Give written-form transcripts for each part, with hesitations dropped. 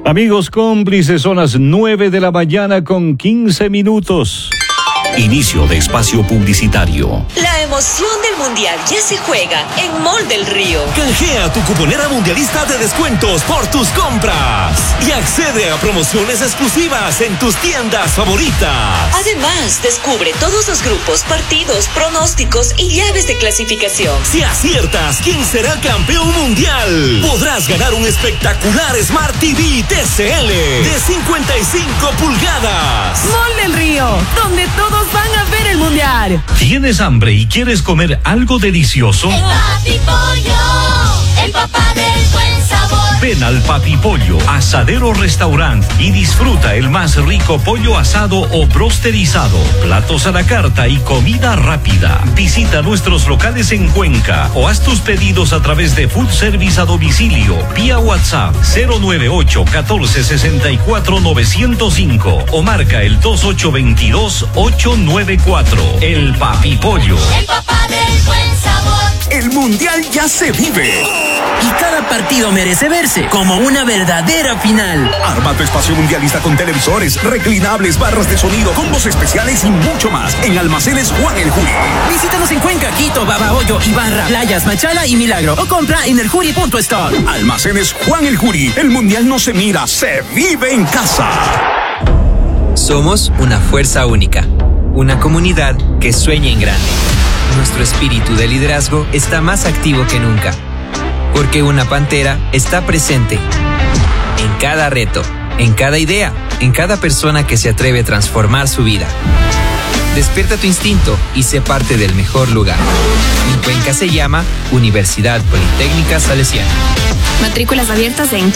Amigos cómplices, son las 9 de la mañana con 15 minutos. Inicio de espacio publicitario. La emoción del Mundial ya se juega en Mall del Río. Canjea tu cuponera mundialista de descuentos por tus compras y accede a promociones exclusivas en tus tiendas favoritas. Además, descubre todos los grupos, partidos, pronósticos y llaves de clasificación. Si aciertas quién será campeón mundial, podrás ganar un espectacular Smart TV TCL de 55 pulgadas. Mall del Río, donde todos van a ver el Mundial. ¿Tienes hambre y quieres comer algo delicioso? El Papi Pollo, el papá del buen sabor. Ven al Papi Pollo, Asadero Restaurant y disfruta el más rico pollo asado o brosterizado, platos a la carta y comida rápida. Visita nuestros locales en Cuenca o haz tus pedidos a través de Food Service a domicilio vía WhatsApp 098 14 64 905 o marca el 2822 894. El Papi Pollo. El papá del buen sabor. El Mundial ya se vive. Y cada partido merece verse como una verdadera final. Arma tu espacio mundialista con televisores, reclinables, barras de sonido, combos especiales y mucho más en Almacenes Juan el Juri. Visítanos en Cuenca, Quito, Babahoyo, Ibarra, Playas, Machala y Milagro o compra en eljuri.store. Almacenes Juan el Juri. El Mundial no se mira, se vive en casa. Somos una fuerza única, una comunidad que sueña en grande. Nuestro espíritu de liderazgo está más activo que nunca, porque una pantera está presente en cada reto, en cada idea, en cada persona que se atreve a transformar su vida. Despierta tu instinto y sé parte del mejor lugar. En Cuenca se llama Universidad Politécnica Salesiana. Matrículas abiertas en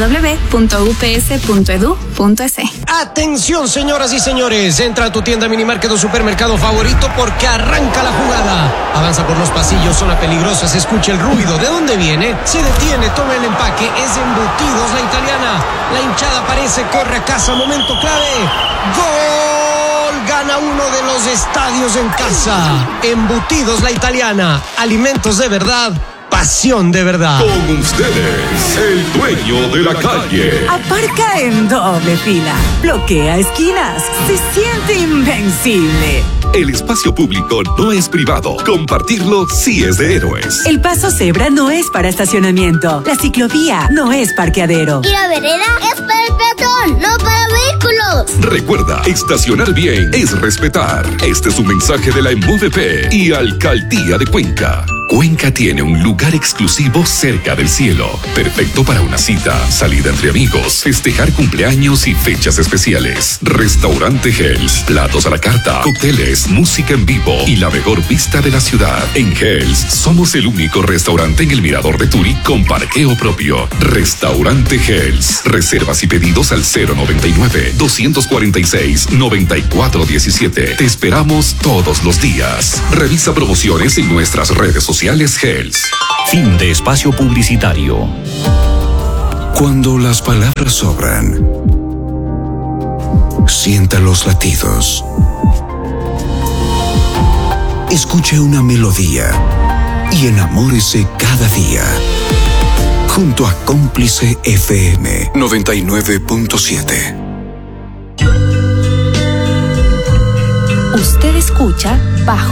www.ups.edu.es. Atención, señoras y señores, entra a tu tienda Minimarket o supermercado favorito porque arranca la jugada. Avanza por los pasillos, zona peligrosa, se escucha el ruido. ¿De dónde viene? Se detiene, toma el empaque, es Embutidos La Italiana. La hinchada aparece, corre a casa, momento clave. ¡Gol! Gana uno de los estadios en casa. Embutidos La Italiana, alimentos de verdad, pasión de verdad. Con ustedes, el dueño de la calle. Aparca en doble fila, bloquea esquinas, se siente invencible. El espacio público no es privado. Compartirlo sí es de héroes. El paso cebra no es para estacionamiento. La ciclovía no es parqueadero. Y la vereda es para el peatón, no para vehículos. Recuerda, estacionar bien es respetar. Este es un mensaje de la MVP y Alcaldía de Cuenca. Cuenca tiene un lugar exclusivo cerca del cielo, perfecto para una cita, salida entre amigos, festejar cumpleaños y fechas especiales. Restaurante Hells, platos a la carta, cócteles, música en vivo y la mejor vista de la ciudad. En Hells somos el único restaurante en el Mirador de Turi con parqueo propio. Restaurante Hells. Reservas y pedidos al 099-246-9417. Te esperamos todos los días. Revisa promociones en nuestras redes sociales Hells. Fin de espacio publicitario. Cuando las palabras sobran, sienta los latidos. Escuche una melodía y enamórese cada día. Junto a Cómplice FM 99.7. Usted escucha Bajo